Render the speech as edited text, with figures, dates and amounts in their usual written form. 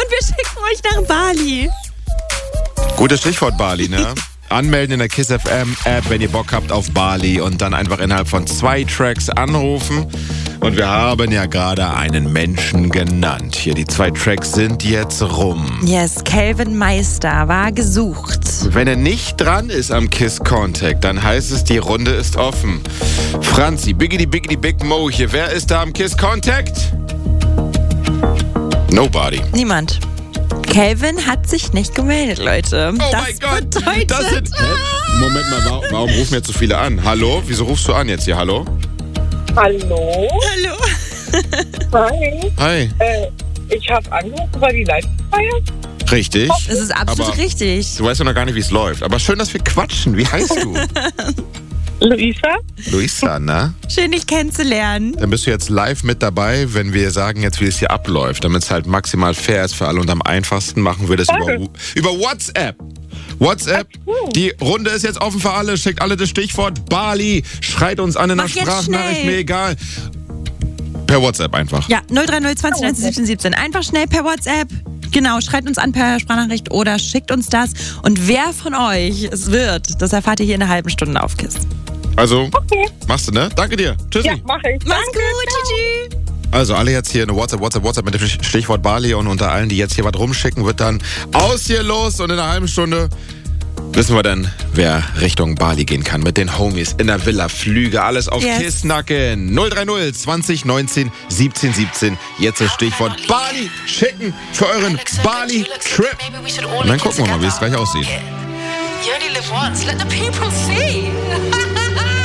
Und wir schicken euch nach Bali. Gutes Stichwort Bali, ne? Anmelden in der KISS FM App, wenn ihr Bock habt auf Bali und dann einfach innerhalb von 2 Tracks anrufen. Und wir haben ja gerade einen Menschen genannt. Hier, die 2 Tracks sind jetzt rum. Yes, Calvin Meister war gesucht. Wenn er nicht dran ist am KISS Contact, dann heißt es, die Runde ist offen. Franzi, Biggity Big Mo hier. Wer ist da am KISS Contact? Nobody. Niemand. Calvin hat sich nicht gemeldet, Leute. Oh das mein Gott. bedeutet... Das sind, Moment mal, warum rufen jetzt so viele an? Hallo? Wieso rufst du an jetzt hier? Hallo? Hallo? Hallo. Hi. Hi. Ich habe angerufen, weil die Leitung feiert. Richtig. Das ist absolut Aber richtig. Du weißt ja noch gar nicht, wie es läuft. Aber schön, dass wir quatschen. Wie heißt du? Luisa? Luisa, ne? Schön, dich kennenzulernen. Dann bist du jetzt live mit dabei, wenn wir sagen jetzt, wie es hier abläuft, damit es halt maximal fair ist für alle und am einfachsten machen wir das über WhatsApp. WhatsApp, die Runde ist jetzt offen für alle, schickt alle das Stichwort Bali, schreit uns an in der Mach jetzt Sprachnachricht, schnell. mir egal. Per WhatsApp einfach. Ja, 030 20 19 17 17. Einfach schnell per WhatsApp. Genau, schreibt uns an per Sprachnachricht oder schickt uns das. Und wer von euch es wird, das erfahrt ihr hier in einer halben Stunde auf KISS. Also, machst du, ne? Danke dir. Tschüssi. Ja, mache ich. Mach's gut, tschüssi. Also alle jetzt hier eine WhatsApp mit dem Stichwort Bali und unter allen, die jetzt hier was rumschicken, wird dann aus hier los und in einer halben Stunde wissen wir dann, wer Richtung Bali gehen kann. Mit den Homies in der Villa, Flüge, alles auf KISS-Nacken. 030 20 19 17 17. Jetzt das Stichwort Bali schicken für euren Bali-Trip. Und dann gucken wir mal, wie es gleich aussieht. You only live once. Let the people see.